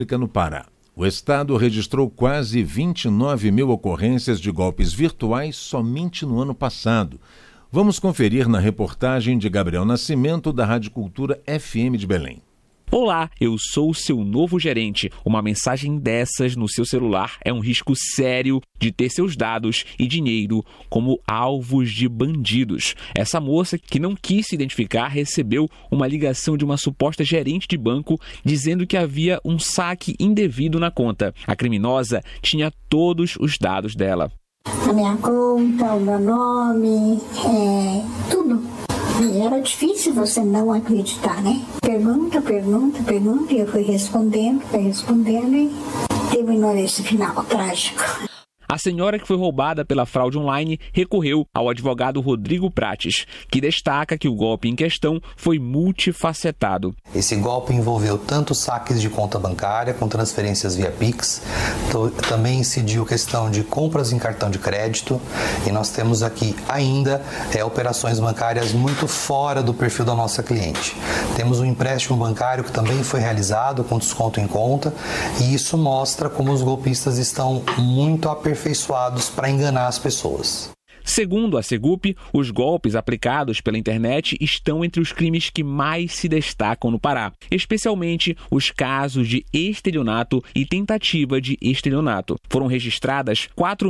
no Pará. O estado registrou quase 29 mil ocorrências de golpes virtuais somente no ano passado. Vamos conferir na reportagem de Gabriel Nascimento, da Rádio Cultura FM de Belém. Olá, eu sou o seu novo gerente. Uma mensagem dessas no seu celular é um risco sério de ter seus dados e dinheiro como alvos de bandidos. Essa moça, que não quis se identificar, recebeu uma ligação de uma suposta gerente de banco dizendo que havia um saque indevido na conta. A criminosa tinha todos os dados dela. A minha conta, o meu nome, tudo. E era difícil você não acreditar, né? Pergunta, e eu fui respondendo e terminou nesse final trágico. A senhora que foi roubada pela fraude online recorreu ao advogado Rodrigo Prates, que destaca que o golpe em questão foi multifacetado. Esse golpe envolveu tanto saques de conta bancária com transferências via Pix, também incidiu questão de compras em cartão de crédito, e nós temos aqui ainda operações bancárias muito fora do perfil da nossa cliente. Temos um empréstimo bancário que também foi realizado com desconto em conta, e isso mostra como os golpistas estão muito aperfeiçoados para enganar as pessoas. Segundo a Segup, os golpes aplicados pela internet estão entre os crimes que mais se destacam no Pará, especialmente os casos de estelionato e tentativa de estelionato. Foram registradas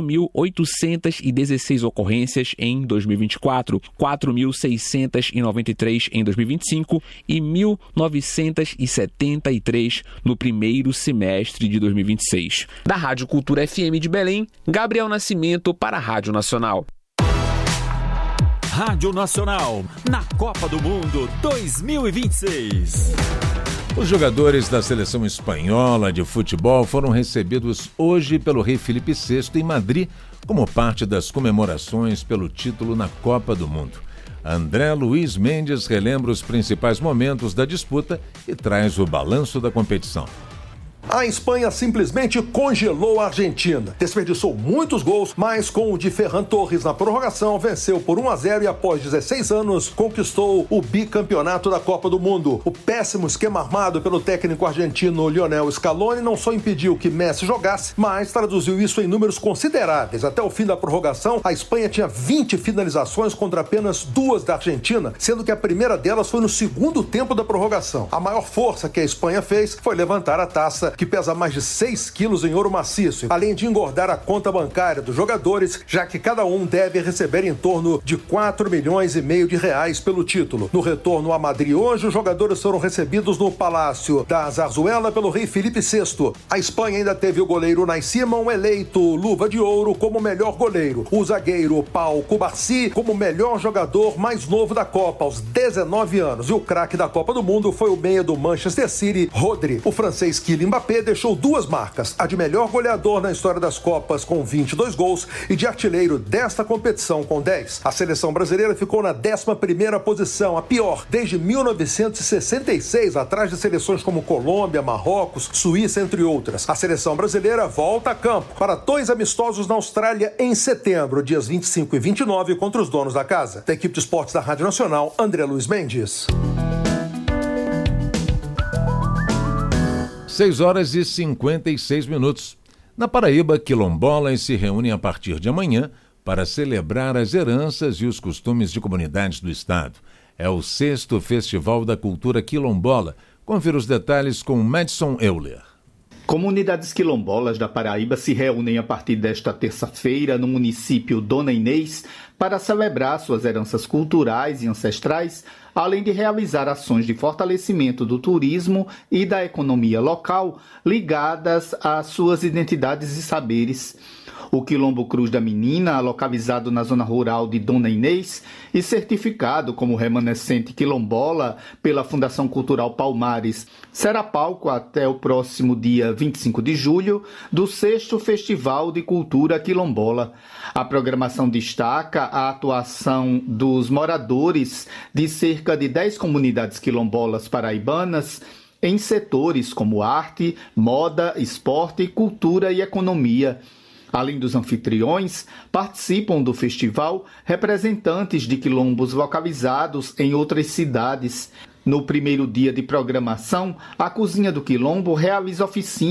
4.816 ocorrências em 2024, 4.693 em 2025 e 1.973 no primeiro semestre de 2026. Da Rádio Cultura FM de Belém, Gabriel Nascimento para a Rádio Nacional. Rádio Nacional, na Copa do Mundo 2026. Os jogadores da seleção espanhola de futebol foram recebidos hoje pelo rei Felipe VI em Madrid como parte das comemorações pelo título na Copa do Mundo. André Luiz Mendes relembra os principais momentos da disputa e traz o balanço da competição. A Espanha simplesmente congelou a Argentina. Desperdiçou muitos gols, mas com o de Ferran Torres na prorrogação, venceu por 1-0 e após 16 anos conquistou o bicampeonato da Copa do Mundo. O péssimo esquema armado pelo técnico argentino Lionel Scaloni não só impediu que Messi jogasse, mas traduziu isso em números consideráveis. Até o fim da prorrogação, a Espanha tinha 20 finalizações contra apenas 2 da Argentina, sendo que a primeira delas foi no segundo tempo da prorrogação. A maior força que a Espanha fez foi levantar a taça, que pesa mais de 6 quilos em ouro maciço, além de engordar a conta bancária dos jogadores, já que cada um deve receber em torno de 4,5 milhões de reais pelo título. No retorno a Madrid hoje, os jogadores foram recebidos no Palácio da Zarzuela pelo rei Felipe VI. A Espanha ainda teve o goleiro Unai Simon eleito luva de ouro como melhor goleiro, o zagueiro Pau Cubarsí como melhor jogador mais novo da Copa, aos 19 anos, e o craque da Copa do Mundo foi o meia do Manchester City, Rodri. O francês Kylian Mbappé deixou 2 marcas, a de melhor goleador na história das Copas com 22 gols e de artilheiro desta competição com 10. A seleção brasileira ficou na 11ª posição, a pior desde 1966, atrás de seleções como Colômbia, Marrocos, Suíça, entre outras. A seleção brasileira volta a campo para 2 amistosos na Austrália em setembro, dias 25 e 29, contra os donos da casa. Da equipe de esportes da Rádio Nacional, André Luiz Mendes. 6h56. Na Paraíba, quilombolas se reúnem a partir de amanhã para celebrar as heranças e os costumes de comunidades do estado. É o 6º Festival da Cultura Quilombola. Confira os detalhes com Madison Euler. Comunidades quilombolas da Paraíba se reúnem a partir desta terça-feira no município Dona Inês para celebrar suas heranças culturais e ancestrais, além de realizar ações de fortalecimento do turismo e da economia local ligadas às suas identidades e saberes. O Quilombo Cruz da Menina, localizado na zona rural de Dona Inês e certificado como remanescente quilombola pela Fundação Cultural Palmares, será palco até o próximo dia 25 de julho do 6º Festival de Cultura Quilombola. A programação destaca a atuação dos moradores de cerca de 10 comunidades quilombolas paraibanas em setores como arte, moda, esporte, cultura e economia. Além dos anfitriões, participam do festival representantes de quilombos localizados em outras cidades. No primeiro dia de programação, a Cozinha do Quilombo realiza oficinas